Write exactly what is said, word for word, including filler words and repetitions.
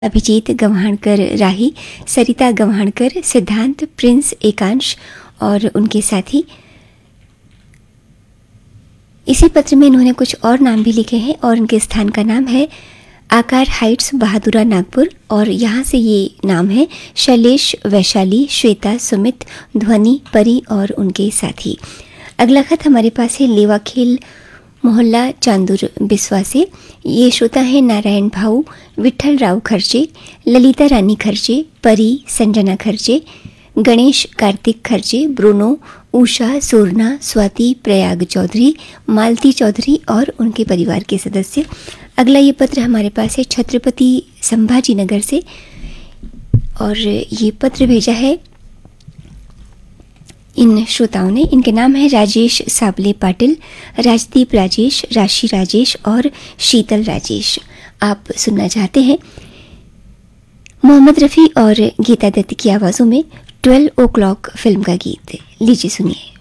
अभिजीत गव्हाणकर राही, सरिता गव्हाणकर, सिद्धांत, प्रिंस, एकांश और उनके साथी। इसी पत्र में इन्होंने कुछ और नाम भी लिखे हैं और उनके स्थान का नाम है आकार हाइट्स, बहादुरा, नागपुर। और यहाँ से ये नाम है शैलेश, वैशाली, श्वेता, सुमित, ध्वनि, परी और उनके साथी। अगला खत हमारे पास है लेवाखेल मोहल्ला चांदूर बिस्वा से। ये श्रोता है नारायण भाऊ, विठल राव खर्चे, ललिता रानी खर्चे, परी, संजना खर्चे, गणेश कार्तिक खर्चे, ब्रोनो, उषा, सोरना, स्वाति, प्रयाग चौधरी, मालती चौधरी और उनके परिवार के सदस्य। अगला ये पत्र हमारे पास है छत्रपति संभाजी नगर से और ये पत्र भेजा है इन श्रोताओं ने। इनके नाम है राजेश साबले पाटिल, राजदीप राजेश, राशि राजेश और शीतल राजेश। आप सुनना चाहते हैं मोहम्मद रफ़ी और गीता दत्त की आवाज़ों में ट्वेल्व ओ क्लॉक फिल्म का गीत। लीजिए सुनिए।